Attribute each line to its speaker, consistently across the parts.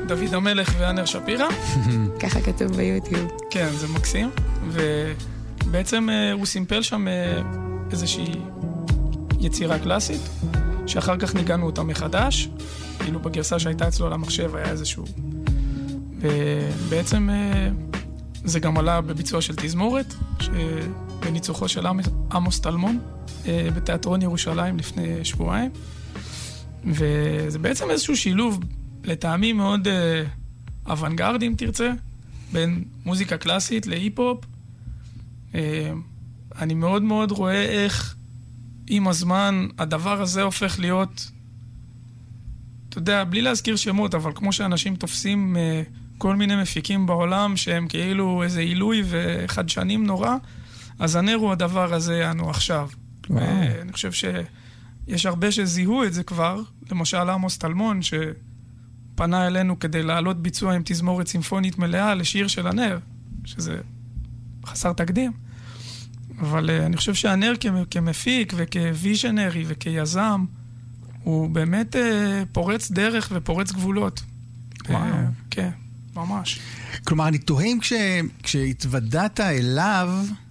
Speaker 1: דוד המלך ואנר שפירא.
Speaker 2: ככה כתוב ביוטיוב.
Speaker 1: כן, זה מקסים. ובעצם הוא סימפל שם איזושהי יצירה קלאסית, שאחר כך ניגענו אותה מחדש, כאילו בגרסה שהייתה אצלו על המחשב היה איזשהו... ובעצם זה גם עלה בביצוע של תזמורת, בניצוחו של עמוס טלמון, בתיאטרון ירושלים לפני שבועיים. וזה בעצם איזשהו שילוב לטעמי מאוד אוונגרד, אם תרצה, בין מוזיקה קלאסית להיפ-הופ. אני מאוד מאוד רואה איך עם הזמן הדבר הזה הופך להיות, אתה יודע, בלי להזכיר שמות, אבל כמו שאנשים תופסים כל מיני מפיקים בעולם שהם כאילו איזה עילוי וחדשנים נורא, אז הנר הוא הדבר הזה אנו עכשיו. אני חושב שיש הרבה שזיהו את זה כבר, למשל עמוס טלמון שפנה אלינו כדי לעלות ביצוע עם תזמורת סימפונית מלאה לשיר של הנר, שזה חסר תקדים. אבל אני חושב שהנר כמפיק וכוויז'נרי וכיזם, הוא באמת פורץ דרך ופורץ גבולות.
Speaker 3: וואו.
Speaker 1: כן, ממש.
Speaker 3: כלומר, אני תוהה אם כשהתוודעת אליו,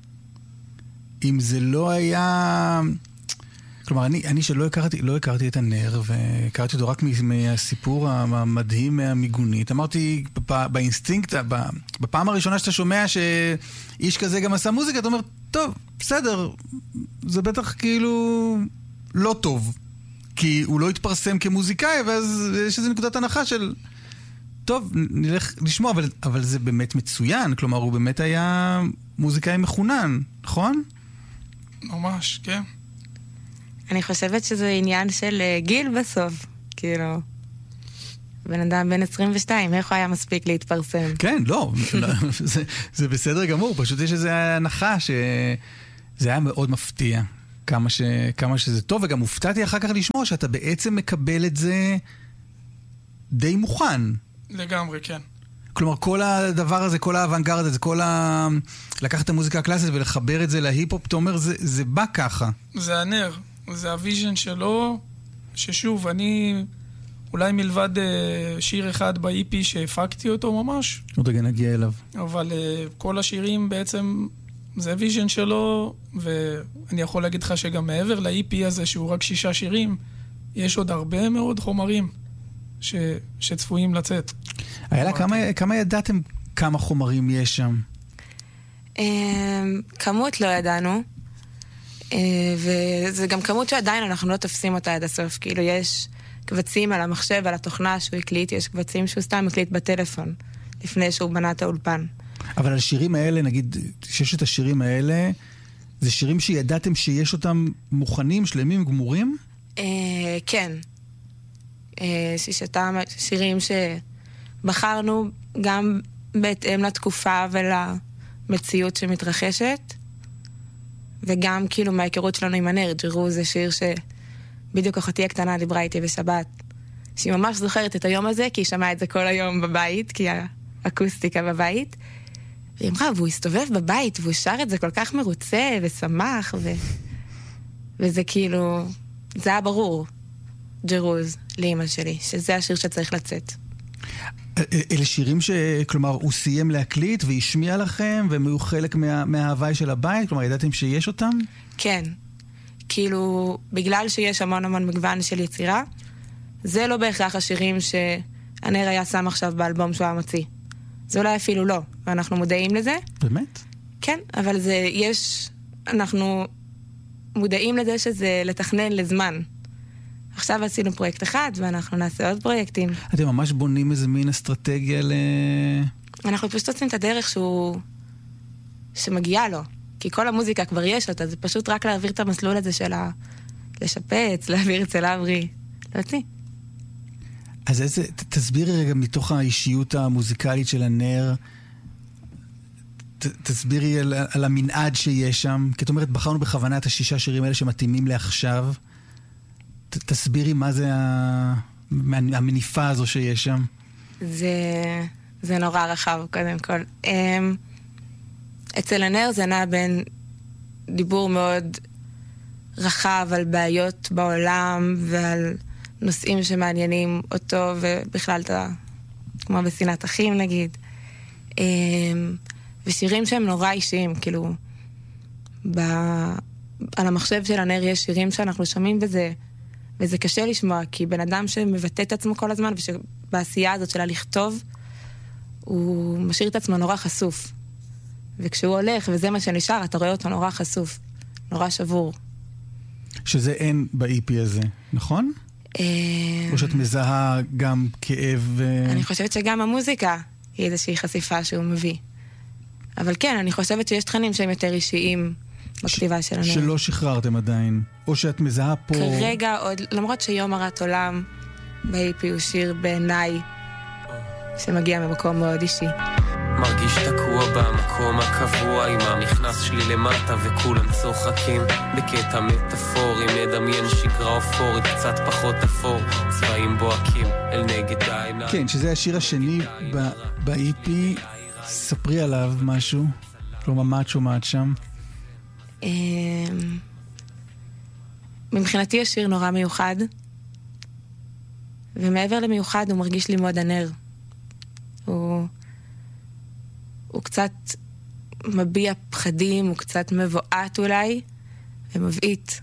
Speaker 3: אם זה לא היה... כלומר, אני שלא הכרתי את הנר, והכרתי אותו רק מהסיפור המדהים מהמיגונית. אמרתי, באינסטינקט, בפעם הראשונה שאתה שומע שאיש כזה גם עשה מוזיקה, אתה אומר, טוב, בסדר, זה בטח כאילו לא טוב, כי הוא לא התפרסם כמוזיקאי, ואז יש איזו נקודת הנחה של, טוב, נלך לשמוע, אבל זה באמת מצוין, כלומר, הוא באמת היה מוזיקאי מחונן, נכון?
Speaker 1: ממש, כן.
Speaker 2: אני חושבת שזה עניין של גיל בסוף, כאילו, בן אדם בן 22, איך הוא היה מספיק להתפרסם?
Speaker 3: כן, לא, זה בסדר גמור, פשוט יש איזו הנחה שזה היה מאוד מפתיע, כמה שזה טוב, וגם הופתעתי אחר כך לשמוע שאתה בעצם מקבל את זה די מוכן.
Speaker 1: לגמרי, כן.
Speaker 3: כלומר, כל הדבר הזה, כל האוונגרד הזה, לקחת את המוזיקה הקלאסית ולחבר את זה להיפ-הופ, אתה אומר, זה בא ככה.
Speaker 1: זה הנר, זה הוויז'ן שלו, ששוב, אני אולי מלבד שיר אחד ב-EP שהפקתי אותו ממש.
Speaker 3: עוד רגע נגיע אליו.
Speaker 1: אבל כל השירים בעצם, זה הוויז'ן שלו, ואני יכול להגיד לך שגם מעבר ל-EP הזה, שהוא רק 6 שירים, יש עוד הרבה מאוד חומרים שצפויים לצאת.
Speaker 3: איילה, כמה ידעתם כמה חומרים יש שם?
Speaker 2: כמות לא ידענו, וזה גם כמות שעדיין אנחנו לא תופסים אותה עד הסוף. כאילו יש קבצים על המחשב, על התוכנה שהוא הקליט, יש קבצים שהוא סתם הקליט בטלפון, לפני שהוא בנה את האולפן.
Speaker 3: אבל השירים האלה, נגיד, 6 השירים האלה, זה שירים שידעתם שיש אותם מוכנים, שלמים, גמורים?
Speaker 2: כן. 6 שירים שבחרנו גם בהתאם לתקופה ולמציאות שמתרחשת, וגם כאילו מההיכרות שלנו עם הנר. ג'רו זה שיר שבדיוק אחותי הקטנה דיברה איתי בשבת, שהיא ממש זוכרת את היום הזה, כי היא שמעה את זה כל היום בבית, כי האקוסטיקה בבית, והיא אמרה, והוא הסתובב בבית, והוא שר את זה כל כך מרוצה ושמח, וזה כאילו, זה היה ברור, ג'רוז, לאמא שלי, שזה השיר שצריך לצאת.
Speaker 3: אלה שירים כלומר, הוא סיים להקליט והשמיע לכם, והם היו חלק מההוואי של הבית? כלומר, ידעתם שיש אותם? כן.
Speaker 2: כאילו, בגלל שיש המון מגוון של יצירה, זה לא בהכרח השירים שהנר היה שם עכשיו באלבום שהוא המוציא. זה אולי אפילו לא, ואנחנו מודעים לזה.
Speaker 3: באמת?
Speaker 2: כן, אבל אנחנו מודעים לזה שזה לתכנן לזמן. עכשיו עשינו פרויקט אחד, ואנחנו נעשה עוד פרויקטים.
Speaker 3: אתם ממש בונים איזה מין אסטרטגיה
Speaker 2: אנחנו פשוט עושים את הדרך שמגיעה לו. כי כל המוזיקה כבר יש אותה, זה פשוט רק להעביר את המסלול הזה של לשפץ, להעביר אצל אברי, להוציא.
Speaker 3: אז תסבירי רגע מתוך האישיות המוזיקלית של הנר, תסבירי על המנעד שיש שם, כי את אומרת, בחרנו בכוונה את 6 שירים האלה שמתאימים לעכשיו, תסבירי מה זה המניפה הזו שיש שם.
Speaker 2: זה נורא רחב, קודם כל. אצל הנר זה נע בין דיבור מאוד רחב על בעיות בעולם ועל נושאים שמעניינים אותו ובכלל כמו בשנאת אחים נגיד. ושירים שהם נורא אישיים, כאילו, על המחשב של הנר יש שירים שאנחנו שומעים וזה קשה לשמוע, כי בן אדם שמבטא את עצמו כל הזמן, ושבעשייה הזאת שלה לכתוב, הוא משאיר את עצמו נורא חשוף. וכשהוא הולך, וזה מה שנשאר, אתה רואה אותו נורא חשוף, נורא שבור.
Speaker 3: שזה אין ב-EP הזה, נכון? או שאת מזהה גם כאב?
Speaker 2: אני חושבת שגם המוזיקה היא איזושהי חשיפה שהוא מביא. אבל כן, אני חושבת שיש תכנים שהם יותר אישיים בכתיבה שלנו.
Speaker 3: שלא שחררתם עדיין, או שאת מזהה פה...
Speaker 2: כרגע עוד, למרות שיום הרת עולם ב-EP הוא שיר בעיניי, שמגיע ממקום מאוד אישי.
Speaker 4: מרגיש תקוע במקום הקבוע עם המכנס שלי למטה וכולם צוחקים בקטע מטאפורי, מדמיין שגרה אופורית, קצת פחות אפור, צבעים בוהקים אל נגד העיניים.
Speaker 3: כן, שזה השיר השני ב-EP, ספרי עליו משהו, כלומר מה את שומעת שם?
Speaker 2: מבחינתי השיר נורא מיוחד, ומעבר למיוחד הוא מרגיש לי מאוד הנר. הוא קצת מביע פחדים, הוא קצת מבועת אולי, ומבעית.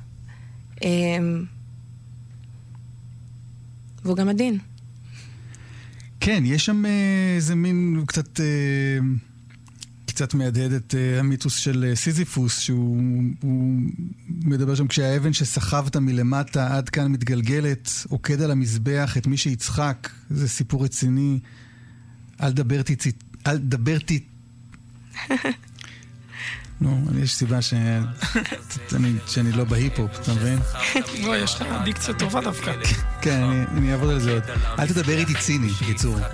Speaker 2: והוא גם עדין.
Speaker 3: כן, יש שם איזה מין קצת מהדהד את המיתוס של סיזיפוס, שהוא מדבר שם, כשהאבן שסחבת מלמטה עד כאן מתגלגלת, עוקד על המזבח את מי שיצחק, זה סיפור רציני, אל דבר נו, יש סיבה שאני לא בהיפ-הופ, אתה מבין?
Speaker 1: לא, יש לך דיקציה טובה דווקא.
Speaker 3: כן, אני אעבוד על זה עוד. אל תדבר איתי ציני, בקיצור.